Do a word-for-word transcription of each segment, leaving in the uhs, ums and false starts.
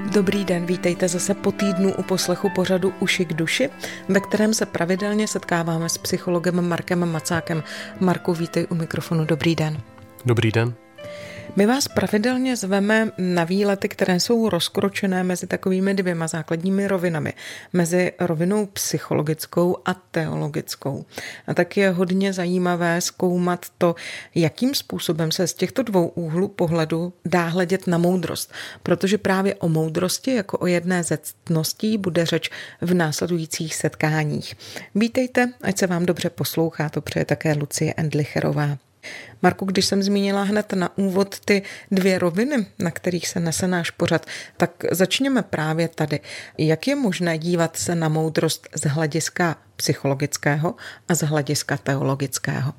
Dobrý den, vítejte zase po týdnu u poslechu pořadu Uši k duši, ve kterém se pravidelně setkáváme s psychologem Markem Macákem. Marku, vítej u mikrofonu, dobrý den. Dobrý den. My vás pravidelně zveme na výlety, které jsou rozkročené mezi takovými dvěma základními rovinami. Mezi rovinou psychologickou a teologickou. A tak je hodně zajímavé zkoumat to, jakým způsobem se z těchto dvou úhlů pohledu dá hledět na moudrost. Protože právě o moudrosti jako o jedné ze ctností bude řeč v následujících setkáních. Vítejte, ať se vám dobře poslouchá, to přeje také Lucie Endlicherová. Marku, když jsem zmínila hned na úvod ty dvě roviny, na kterých se nese náš pořad, tak začněme právě tady. Jak je možné dívat se na moudrost z hlediska psychologického a z hlediska teologického?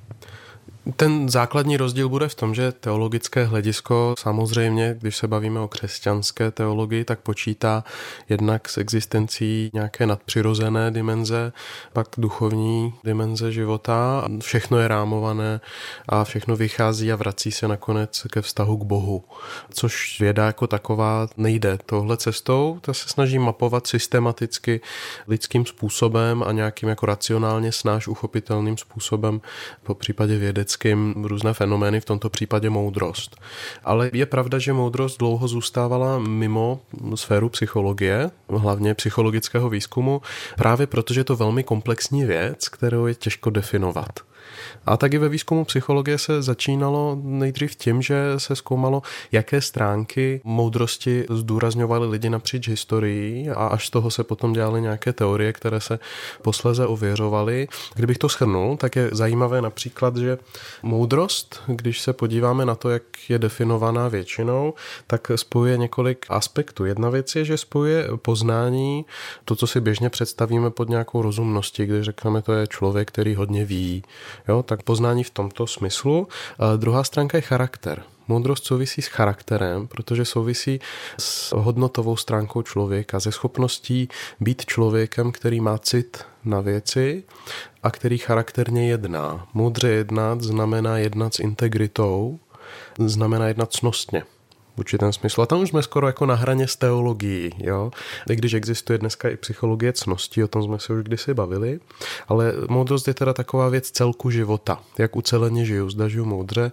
Ten základní rozdíl bude v tom, že teologické hledisko samozřejmě, když se bavíme o křesťanské teologii, tak počítá jednak s existencí nějaké nadpřirozené dimenze, pak duchovní dimenze života. Všechno je rámované a všechno vychází a vrací se nakonec ke vztahu k Bohu. Což věda jako taková nejde tohle cestou, ta se snaží mapovat systematicky lidským způsobem a nějakým jako racionálně snáš uchopitelným způsobem, po případě vědeckým, různé fenomény, v tomto případě moudrost. Ale je pravda, že moudrost dlouho zůstávala mimo sféru psychologie, hlavně psychologického výzkumu, právě protože je to velmi komplexní věc, kterou je těžko definovat. A taky ve výzkumu psychologie se začínalo nejdřív tím, že se zkoumalo, jaké stránky moudrosti zdůrazňovaly lidi napříč historií a až z toho se potom dělaly nějaké teorie, které se posléze ověřovaly. Kdybych to shrnul, tak je zajímavé například, že moudrost, když se podíváme na to, jak je definovaná většinou, tak spojuje několik aspektů. Jedna věc je, že spojuje poznání, to, co si běžně představíme pod nějakou rozumností, když řekneme, to je člověk, který hodně ví. Jo, tak poznání v tomto smyslu. A druhá stránka je charakter. Moudrost souvisí s charakterem, protože souvisí s hodnotovou stránkou člověka, se schopností být člověkem, který má cit na věci a který charakterně jedná. Moudře jednat znamená jednat s integritou, znamená jednat ctnostně. V určitém smyslu. A tam už jsme skoro jako na hraně s teologií, jo. I když existuje dneska i psychologie ctnosti, o tom jsme se už kdysi bavili, ale moudrost je teda taková věc celku života. Jak uceleně žiju, zda žiju moudře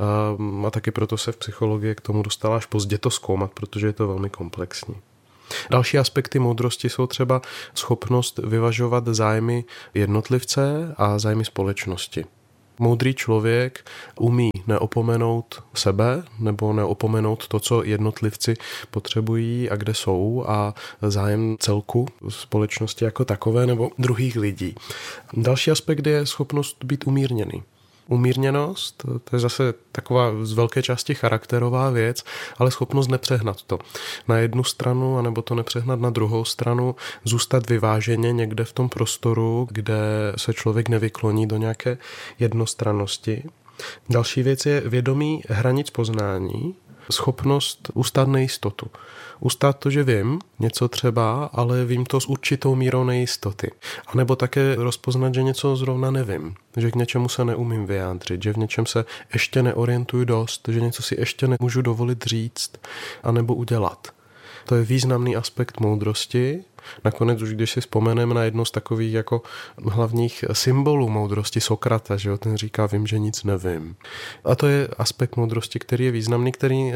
a, a taky proto se v psychologii k tomu dostala až pozdě to zkoumat, protože je to velmi komplexní. Další aspekty moudrosti jsou třeba schopnost vyvažovat zájmy jednotlivce a zájmy společnosti. Moudrý člověk umí neopomenout sebe nebo neopomenout to, co jednotlivci potřebují a kde jsou a zájem celku společnosti jako takové nebo druhých lidí. Další aspekt je schopnost být umírněný. Umírněnost, to je zase taková z velké části charakterová věc, ale schopnost nepřehnat to na jednu stranu, anebo to nepřehnat na druhou stranu, zůstat vyváženě někde v tom prostoru, kde se člověk nevykloní do nějaké jednostrannosti. Další věc je vědomí hranic poznání, schopnost ustát nejistotu. Ustát to, že vím něco třeba, ale vím to s určitou mírou nejistoty. A nebo také rozpoznat, že něco zrovna nevím, že k něčemu se neumím vyjádřit, že v něčem se ještě neorientuju dost, že něco si ještě nemůžu dovolit říct a nebo udělat. To je významný aspekt moudrosti. Nakonec už když si vzpomeneme na jedno z takových jako hlavních symbolů moudrosti Sokrata, že jo, ten říká, vím, že nic nevím. A to je aspekt moudrosti, který je významný, který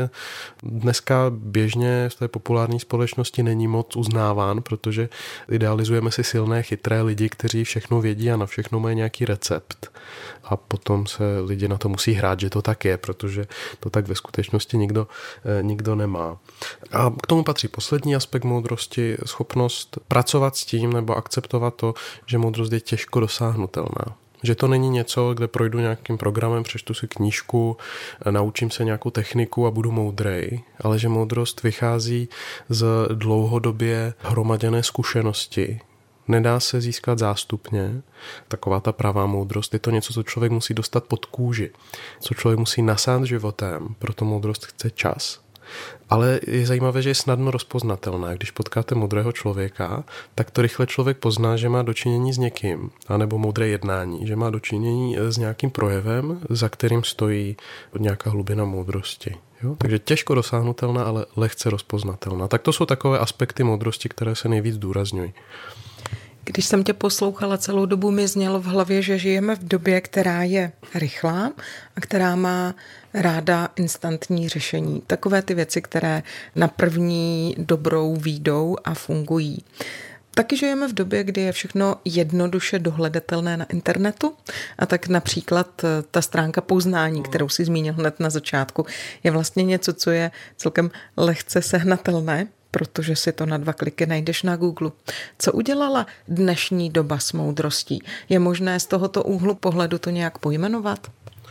dneska běžně v té populární společnosti není moc uznáván, protože idealizujeme si silné, chytré lidi, kteří všechno vědí a na všechno mají nějaký recept. A potom se lidi na to musí hrát, že to tak je, protože to tak ve skutečnosti nikdo, nikdo nemá. A k tomu patří poslední aspekt moudrosti, schopnost pracovat s tím nebo akceptovat to, že moudrost je těžko dosáhnutelná. Že to není něco, kde projdu nějakým programem, přečtu si knížku, naučím se nějakou techniku a budu moudrej, ale že moudrost vychází z dlouhodobě hromaděné zkušenosti. Nedá se získat zástupně, taková ta pravá moudrost. Je to něco, co člověk musí dostat pod kůži, co člověk musí nasát životem, proto moudrost chce čas. Ale je zajímavé, že je snadno rozpoznatelná. Když potkáte moudrého člověka, tak to rychle člověk pozná, že má dočinění s někým, anebo moudré jednání, že má dočinění s nějakým projevem, za kterým stojí nějaká hlubina moudrosti. Jo? Takže těžko dosáhnutelná, ale lehce rozpoznatelná. Tak to jsou takové aspekty moudrosti, které se nejvíc důrazňují. Když jsem tě poslouchala celou dobu, mi znělo v hlavě, že žijeme v době, která je rychlá a která má ráda instantní řešení. Takové ty věci, které na první dobrou výjdou a fungují. Taky žijeme v době, kdy je všechno jednoduše dohledatelné na internetu a tak například ta stránka poznání, kterou si zmínil hned na začátku, je vlastně něco, co je celkem lehce sehnatelné, protože si to na dva kliky najdeš na Google. Co udělala dnešní doba s moudrostí? Je možné z tohoto úhlu pohledu to nějak pojmenovat?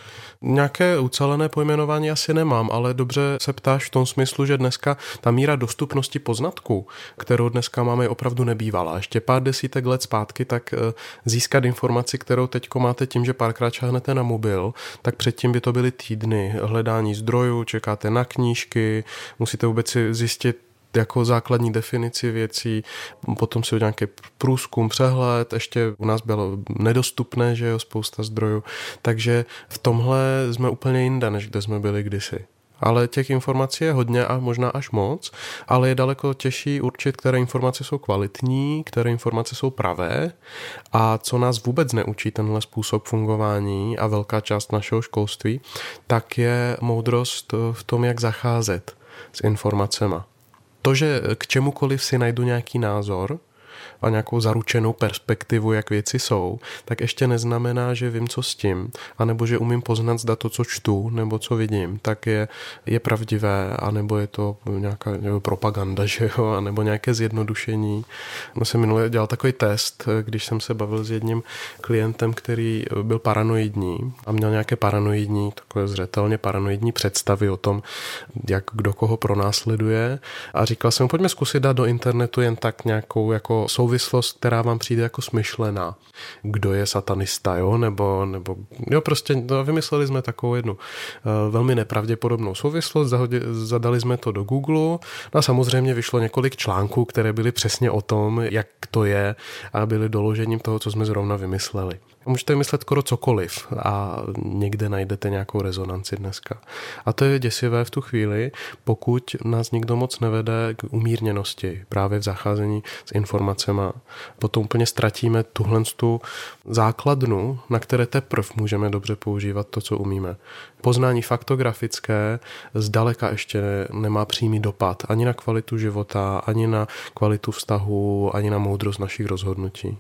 Nějaké ucelené pojmenování asi nemám, ale dobře se ptáš v tom smyslu, že dneska ta míra dostupnosti poznatků, kterou dneska máme, je opravdu nebývalá. Ještě pár desítek let zpátky, tak získat informaci, kterou teďko máte tím, že párkrát šáhnete na mobil, tak předtím by to byly týdny hledání zdrojů, čekáte na knížky, musíte vůbec si zjistit jako základní definici věcí, potom si nějaký průzkum, přehled, ještě u nás bylo nedostupné, že jo, spousta zdrojů, takže v tomhle jsme úplně jinde, než kde jsme byli kdysi. Ale těch informací je hodně a možná až moc, ale je daleko těžší určit, které informace jsou kvalitní, které informace jsou pravé a co nás vůbec neučí tenhle způsob fungování a velká část našeho školství, tak je moudrost v tom, jak zacházet s informacema. To, že k čemukoliv si najdu nějaký názor a nějakou zaručenou perspektivu, jak věci jsou, tak ještě neznamená, že vím, co s tím, anebo že umím poznat, zda to, co čtu, nebo co vidím, tak je, je pravdivé, anebo je to nějaká nebo propaganda, že jo, anebo nějaké zjednodušení. Já jsem minule dělal takový test, když jsem se bavil s jedním klientem, který byl paranoidní a měl nějaké paranoidní, takové zřetelně paranoidní představy o tom, jak kdo koho pronásleduje a říkal jsem, pojďme zkusit dát do internetu jen tak nějakou jako souvislost, která vám přijde jako smyšlená. Kdo je satanista, jo? Nebo, nebo jo, prostě no, vymysleli jsme takovou jednu uh, velmi nepravděpodobnou souvislost, zahodě, zadali jsme to do Google no a samozřejmě vyšlo několik článků, které byly přesně o tom, jak to je a byly doložením toho, co jsme zrovna vymysleli. Můžete vymyslet skoro cokoliv a někde najdete nějakou rezonanci dneska. A to je děsivé v tu chvíli, pokud nás nikdo moc nevede k umírněnosti právě v zacházení s informacema. Potom úplně ztratíme tuhle tu základnu, na které teprve můžeme dobře používat to, co umíme. Poznání faktografické zdaleka ještě nemá přímý dopad ani na kvalitu života, ani na kvalitu vztahu, ani na moudrost našich rozhodnutí.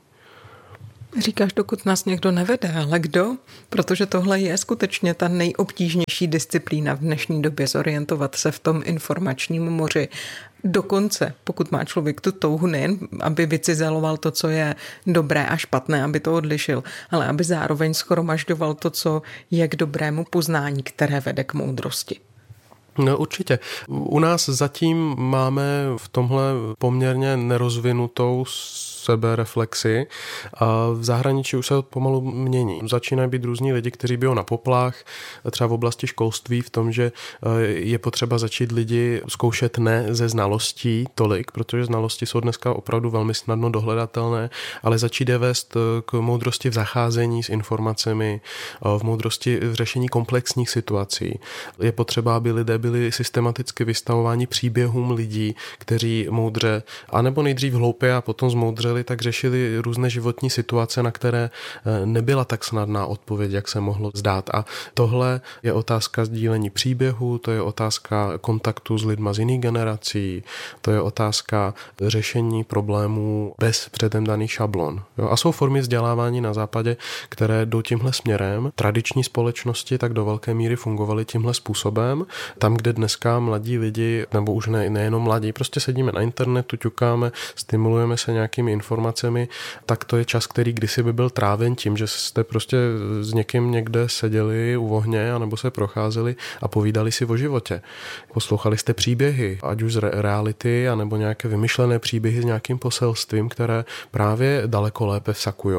Říkáš, dokud nás někdo nevede, ale kdo? Protože tohle je skutečně ta nejobtížnější disciplína v dnešní době, zorientovat se v tom informačním moři. Dokonce, pokud má člověk tu touhu nejen, aby vycizeloval to, co je dobré a špatné, aby to odlišil, ale aby zároveň shromažďoval to, co je k dobrému poznání, které vede k moudrosti. No určitě. U nás zatím máme v tomhle poměrně nerozvinutou sebereflexi a v zahraničí už se to pomalu mění. Začínají být různí lidi, kteří bijou na poplach, třeba v oblasti školství v tom, že je potřeba začít lidi zkoušet ne ze znalostí tolik, protože znalosti jsou dneska opravdu velmi snadno dohledatelné, ale začít je vést k moudrosti v zacházení s informacemi, v moudrosti v řešení komplexních situací. Je potřeba, aby lidé byli systematicky vystavováni příběhům lidí, kteří moudře, anebo nejdřív hloupě a potom zmoudře tak řešili různé životní situace, na které nebyla tak snadná odpověď, jak se mohlo zdát. A tohle je otázka sdílení příběhu, to je otázka kontaktu s lidma z jiných generací, to je otázka řešení problémů bez předem daných šablon. Jo? A jsou formy vzdělávání na západě, které jdou tímhle směrem. Tradiční společnosti tak do velké míry fungovaly tímhle způsobem. Tam, kde dneska mladí lidi, nebo už ne, nejenom mladí, prostě sedíme na internetu, ťukáme, stimulujeme se nějakými informacemi, tak to je čas, který kdysi by byl tráven tím, že jste prostě s někým někde seděli u ohně anebo se procházeli a povídali si o životě. Poslouchali jste příběhy, ať už z reality, anebo nějaké vymyšlené příběhy s nějakým poselstvím, které právě daleko lépe vsakujou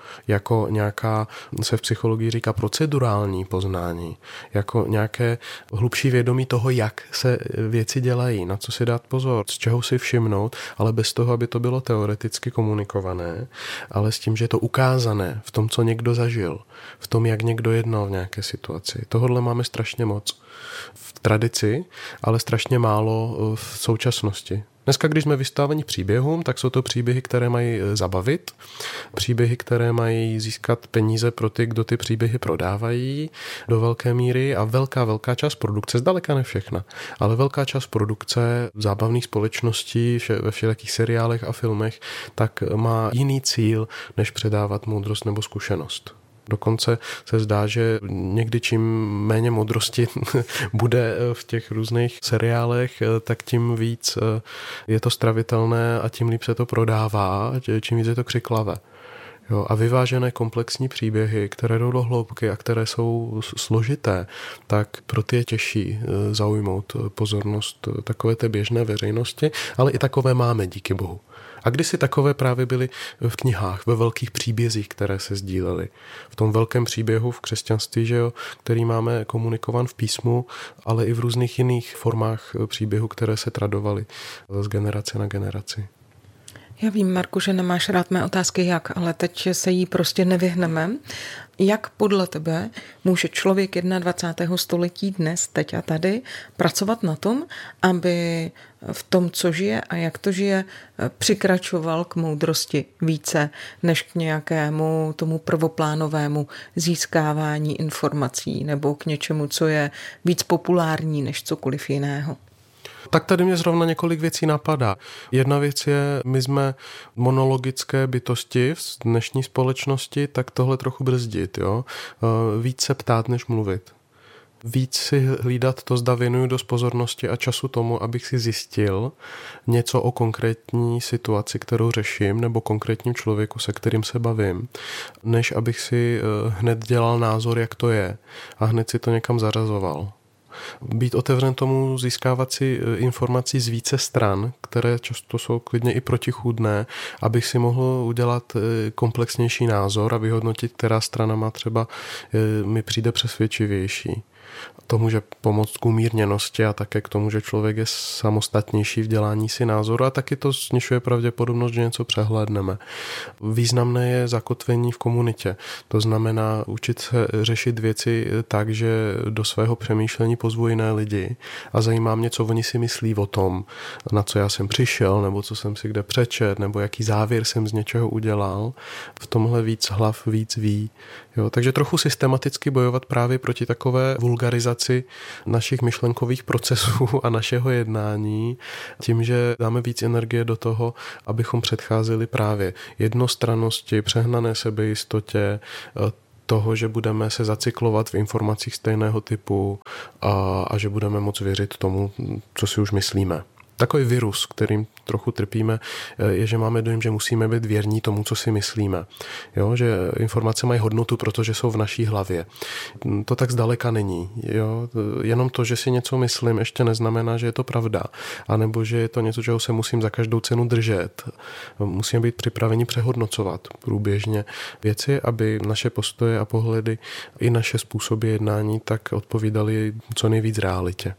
jako nějaká, se v psychologii říká procedurální poznání, jako nějaké hlubší vědomí toho, jak se věci dělají, na co si dát pozor, z čeho si všimnout, ale bez toho, aby to bylo teoreticky komunikované, ale s tím, že je to ukázané v tom, co někdo zažil, v tom, jak někdo jednal v nějaké situaci. Tohodle máme strašně moc v tradici, ale strašně málo v současnosti. Dneska, když jsme vystaveni příběhům, tak jsou to příběhy, které mají zabavit, příběhy, které mají získat peníze pro ty, kdo ty příběhy prodávají do velké míry a velká, velká část produkce, zdaleka ne všechna, ale velká část produkce zábavných společností ve všelijakých seriálech a filmech, tak má jiný cíl, než předávat moudrost nebo zkušenost. Dokonce se zdá, že někdy čím méně modrosti bude v těch různých seriálech, tak tím víc je to stravitelné a tím líp se to prodává, čím víc je to křiklavé. Jo, a vyvážené komplexní příběhy, které jdou do hloubky a které jsou složité, tak pro ty je těžší zaujmout pozornost takové té běžné veřejnosti, ale i takové máme, díky bohu. A kdysi takové právě byly v knihách, ve velkých příbězích, které se sdílely. V tom velkém příběhu v křesťanství, že jo, který máme komunikovan v písmu, ale i v různých jiných formách příběhu, které se tradovaly z generace na generaci. Já vím, Marku, že nemáš rád mé otázky jak, ale teď se jí prostě nevyhneme. Jak podle tebe může člověk dvacátého prvního století dnes, teď a tady, pracovat na tom, aby v tom, co žije a jak to žije, přikračoval k moudrosti více než k nějakému tomu prvoplánovému získávání informací nebo k něčemu, co je víc populární než cokoliv jiného? Tak tady mě zrovna několik věcí napadá. Jedna věc je, my jsme monologické bytosti v dnešní společnosti, tak tohle trochu brzdit. Jo? Víc se ptát, než mluvit. Víc si hlídat to, zda věnuju dost pozornosti a času tomu, abych si zjistil něco o konkrétní situaci, kterou řeším, nebo konkrétním člověku, se kterým se bavím, než abych si hned dělal názor, jak to je a hned si to někam zařazoval. Být otevřen tomu, získávat si informací z více stran, které často jsou klidně i protichůdné, abych si mohl udělat komplexnější názor a vyhodnotit, která strana má třeba mi přijde přesvědčivější. To může pomoct k umírněnosti a také k tomu, že člověk je samostatnější v dělání si názoru a taky to snižuje pravděpodobnost, že něco přehlédneme. Významné je zakotvení v komunitě. To znamená učit se řešit věci tak, že do svého přemýšlení pozvu jiné lidi a zajímá mě, co oni si myslí o tom, na co já jsem přišel, nebo co jsem si kde přečet, nebo jaký závěr jsem z něčeho udělal. V tomhle víc hlav víc ví. Jo, takže trochu systematicky bojovat právě proti takové vulgarizaci našich myšlenkových procesů a našeho jednání tím, že dáme víc energie do toho, abychom předcházeli právě jednostrannosti, přehnané sebejistotě, toho, že budeme se zacyklovat v informacích stejného typu a, a že budeme moc věřit tomu, co si už myslíme. Takový virus, kterým trochu trpíme, je, že máme dojem, že musíme být věrní tomu, co si myslíme. Jo? Že informace mají hodnotu, protože jsou v naší hlavě. To tak zdaleka není. Jo? Jenom to, že si něco myslím, ještě neznamená, že je to pravda. A nebo že je to něco, čeho se musím za každou cenu držet. Musíme být připraveni přehodnocovat průběžně věci, aby naše postoje a pohledy i naše způsoby jednání tak odpovídaly co nejvíc realitě.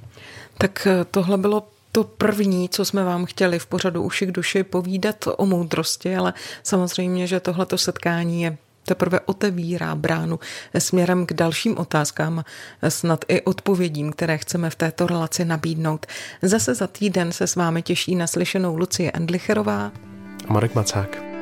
Tak tohle bylo to první, co jsme vám chtěli v pořadu Uši k duši povídat o moudrosti, ale samozřejmě, že tohleto setkání je teprve otevírá bránu směrem k dalším otázkám, snad i odpovědím, které chceme v této relaci nabídnout. Zase za týden se s vámi těší naslyšenou Lucie Endlicherová a Marek Macák.